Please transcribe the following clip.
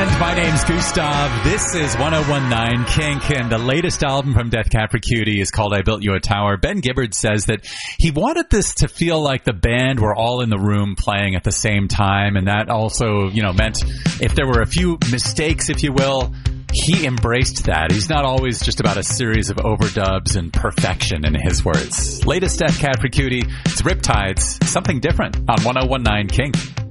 And my name's Gustav. This is 1019 Kink, and the latest album from Death Cab for Cutie is called I Built You a Tower. Ben Gibbard says that he wanted this to feel like the band were all in the room playing at the same time, and that also, meant if there were a few mistakes, if you will, he embraced that. He's not always just about a series of overdubs and perfection, in his words. Latest Death Cab for Cutie, it's Riptides, something different on 1019 Kink.